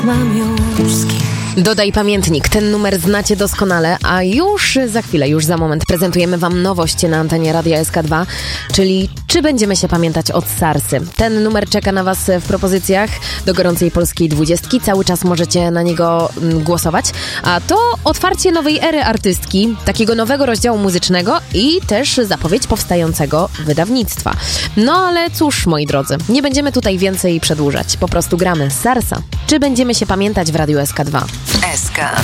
Dodaj pamiętnik, ten numer znacie doskonale, a już za chwilę, już za moment prezentujemy Wam nowość na antenie Radia SK2, czyli czy będziemy się pamiętać od Sarsy. Ten numer czeka na Was w propozycjach do gorącej polskiej 20. Cały czas możecie na niego głosować, a to otwarcie nowej ery artystki, takiego nowego rozdziału muzycznego i też zapowiedź powstającego wydawnictwa. No ale cóż, moi drodzy, nie będziemy tutaj więcej przedłużać, po prostu gramy Sarsa. Czy będziemy się pamiętać w Radiu SK2? SK2